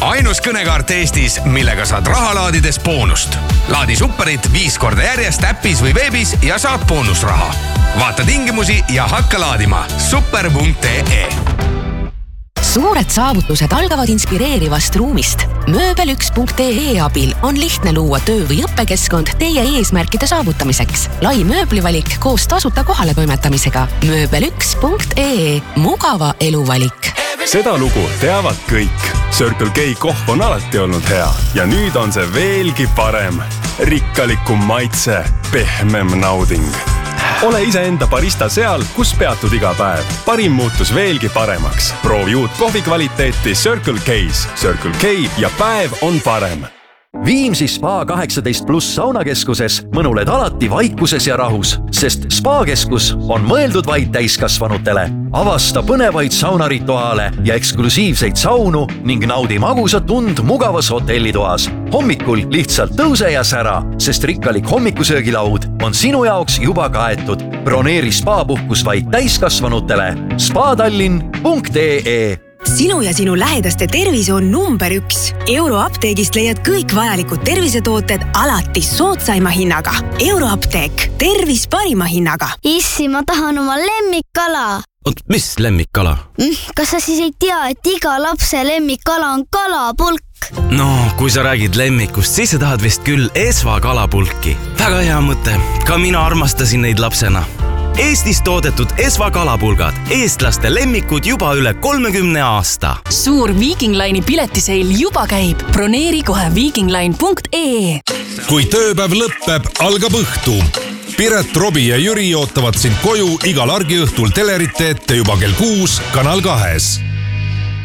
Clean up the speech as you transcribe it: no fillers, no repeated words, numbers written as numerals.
Ainus kõnekaart Eestis, millega saad raha laadides boonust. Laadi Superit 5 korda järjest äppis või veebis ja saad boonusraha. Vaata tingimusi ja hakka laadima. Super.ee. Suured saavutused algavad inspireerivast ruumist. Mööbel1.ee abil on lihtne luua töö- või õppekeskkond teie eesmärkide saavutamiseks. Lai mööblivalik koos tasuta kohaletoimetamisega. Mööbel1.ee. Mugava eluvalik. Seda lugu teavad kõik. Circle K kohv on alati olnud hea ja nüüd on see veelgi parem. Rikkalikum maitse, pehmem nauding. Ole iseenda barista seal, kus peatud iga päev. Parim muutus veelgi paremaks. Proovi uut kohvi kvaliteeti Circle K's. Circle K ja päev on parem. Viimsi Spa 18+ saunakeskuses mõnuled alati vaikuses ja rahus, sest Spa-keskus on mõeldud vaid täiskasvanutele. Avasta põnevaid saunarituaale ja eksklusiivseid saunu ning naudi magusat tund mugavas hotellitoas. Hommikul lihtsalt tõuse ja sära, sest rikkalik hommikusöögilaud on sinu jaoks juba kaetud. Broneeri Spa-puhkus vaid täiskasvanutele. Spadallinn.ee. Sinu ja sinu lähedaste tervis on number 1. Euroapteegist leiad kõik vajalikud tervisetooted alati soodsaima hinnaga. Euroapteek. Tervis parima hinnaga. Issi, ma tahan oma lemmikkala. Oot, mis lemmikkala? Kas sa siis ei tea, et iga lapse lemmikkala on kalapulk? No, kui sa räägid lemmikust, siis sa tahad vist küll Esva kalapulki. Väga hea mõte. Ka mina armastasin neid lapsena. Eestis toodetud Esva kalapulgad. Eestlaste lemmikud juba üle 30 aasta. Suur Viking Line'i piletiseil juba käib. Broneeri kohe vikingline.ee. Kui tööpäev lõppeb, algab õhtu. Piret, Robi ja Jüri ootavad sind koju igal argiõhtul telerite ette juba kell 6 Kanal 2.